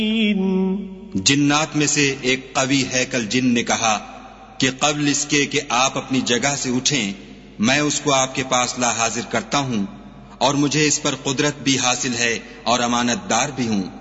जिन्नात में से एक कवी हैकल जिन ने कहा कि कब्ल इसके कि आप अपनी जगह से उठें, मैं उसको आपके पास ला हाजिर करता हूं और मुझे इस पर कुदरत भी हासिल है और अमानतदार भी हूं।